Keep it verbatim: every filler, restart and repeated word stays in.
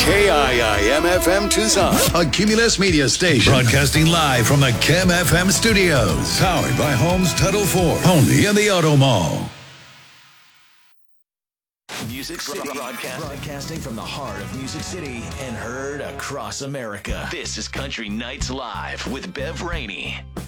K I I M F M Tucson, a Cumulus Media station. Broadcasting live from the K I M F M studios. Powered by Holmes Title Ford. Only in the Auto Mall. Music City broadcasting. broadcasting from the heart of Music City and heard across America. This is Country Nights Live with Bev Rainey.